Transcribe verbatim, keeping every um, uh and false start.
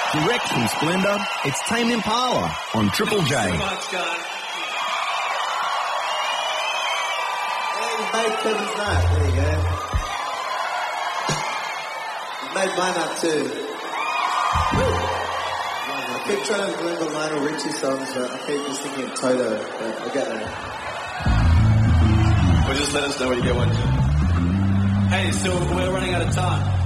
Direct from Splendor, it's Tame Impala on Triple J. Thanks so much, guys. Hey, you made Kevin's night. There you go. You made mine up too. I keep trying to remember Lionel Richie songs, but I keep just thinking of Toto, but I'll get there. Well, just let us know when you get one. Hey, so we're running out of time.